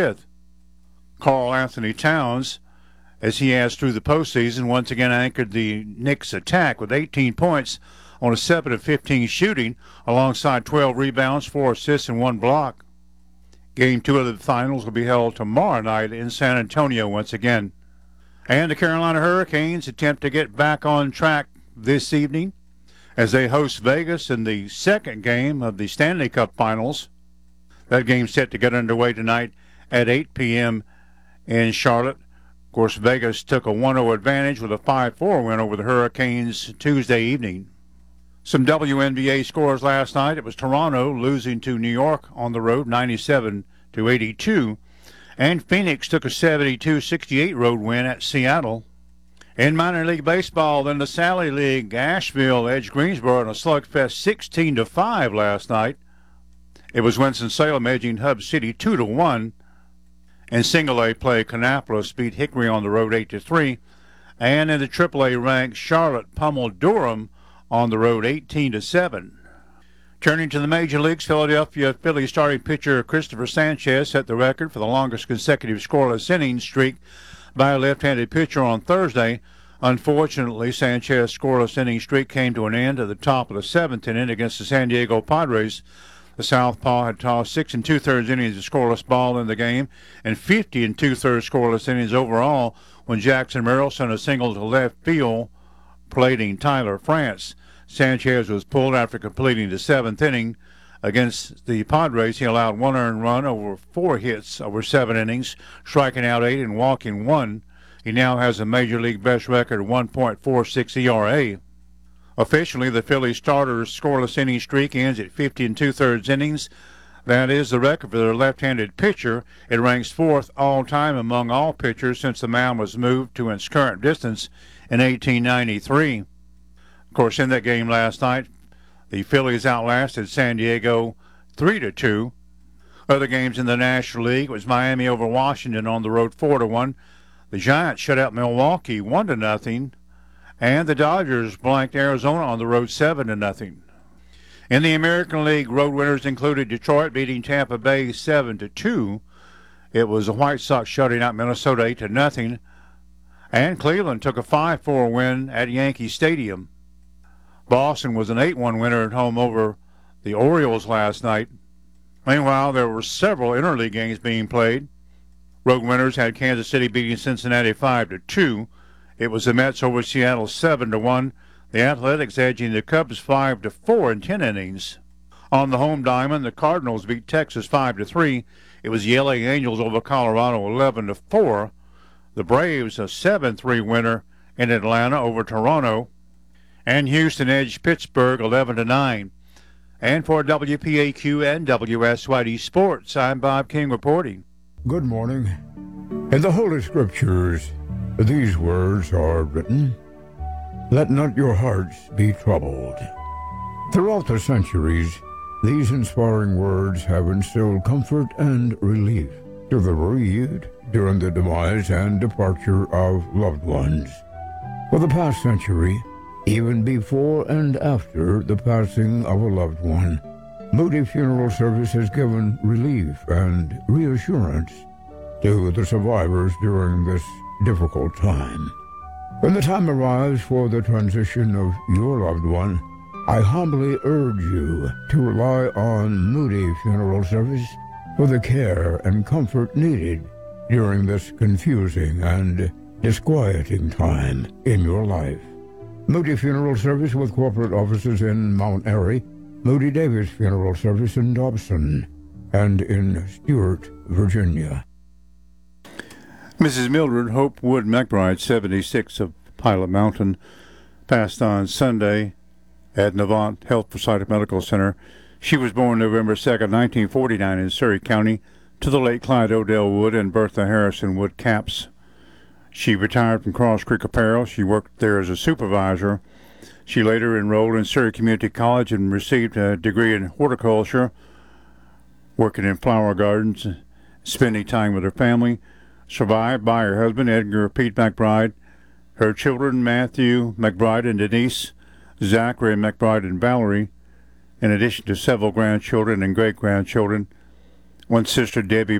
Karl Anthony Towns, as he has through the postseason, once again anchored the Knicks attack with 18 points on a 7 of 15 shooting, alongside 12 rebounds, 4 assists, and 1 block. Game 2 of the finals will be held tomorrow night in San Antonio once again. And the Carolina Hurricanes attempt to get back on track this evening as they host Vegas in the second game of the Stanley Cup Finals. That game's set to get underway tonight at 8 p.m. in Charlotte. Of course, Vegas took a 1-0 advantage with a 5-4 win over the Hurricanes Tuesday evening. Some WNBA scores last night. It was Toronto losing to New York on the road, 97-82. And Phoenix took a 72-68 road win at Seattle. In minor league baseball, in the Sally League, Asheville edged Greensboro in a slugfest 16-5 last night. It was Winston-Salem edging Hub City 2-1. In single-A play, Kannapolis beat Hickory on the road 8-3. And in the Triple-A ranked, Charlotte pummeled Durham on the road 18-7. Turning to the major leagues, Philadelphia Phillies starting pitcher Christopher Sanchez set the record for the longest consecutive scoreless innings streak by a left-handed pitcher on Thursday. Unfortunately, Sanchez's scoreless inning streak came to an end at the top of the 7th inning against the San Diego Padres. The southpaw had tossed 6 2/3 innings of scoreless ball in the game and 50 2/3 scoreless innings overall when Jackson Merrill sent a single to left field, plating Tyler France. Sanchez was pulled after completing the 7th inning. Against the Padres, he allowed 1 earned run over 4 hits over 7 innings, striking out 8 and walking 1. He now has a major league best record of 1.46 ERA. Officially, the Phillies starter's scoreless inning streak ends at 50 2/3 innings. That is the record for their left-handed pitcher. It ranks 4th all-time among all pitchers since the mound was moved to its current distance in 1893. Of course, in that game last night, the Phillies outlasted San Diego 3-2. Other games in the National League was Miami over Washington on the road 4-1. The Giants shut out Milwaukee 1-0. And the Dodgers blanked Arizona on the road 7-0. In the American League, road winners included Detroit beating Tampa Bay 7-2. It was the White Sox shutting out Minnesota 8-0. And Cleveland took a 5-4 win at Yankee Stadium. Boston was an 8-1 winner at home over the Orioles last night. Meanwhile, there were several interleague games being played. Road winners had Kansas City beating Cincinnati 5-2. It was the Mets over Seattle 7-1. The Athletics edging the Cubs 5-4 in 10 innings. On the home diamond, the Cardinals beat Texas 5-3. It was the LA Angels over Colorado 11-4. The Braves a 7-3 winner in Atlanta over Toronto. And Houston edged Pittsburgh 11-9. And for WPAQ and WSYD Sports, I'm Bob King reporting. Good morning. In the Holy Scriptures, these words are written, "Let not your hearts be troubled." Throughout the centuries, these inspiring words have instilled comfort and relief to the bereaved during the demise and departure of loved ones. For the past century, even before and after the passing of a loved one, Moody Funeral Service has given relief and reassurance to the survivors during this difficult time. When the time arrives for the transition of your loved one, I humbly urge you to rely on Moody Funeral Service for the care and comfort needed during this confusing and disquieting time in your life. Moody Funeral Service with corporate offices in Mount Airy, Moody Davis Funeral Service in Dobson, and in Stuart, Virginia. Mrs. Mildred Hope Wood McBride, 76, of Pilot Mountain, passed on Sunday at Navant Health Forsyth Medical Center. She was born November 2nd, 1949 in Surrey County to the late Clyde Odell Wood and Bertha Harrison Wood Capps. She retired from Cross Creek Apparel. She worked there as a supervisor. She later enrolled in Surrey Community College and received a degree in horticulture, working in flower gardens, spending time with her family. Survived by her husband, Edgar Pete McBride, her children, Matthew McBride and Denise, Zachary McBride and Valerie, in addition to several grandchildren and great-grandchildren. One sister, Debbie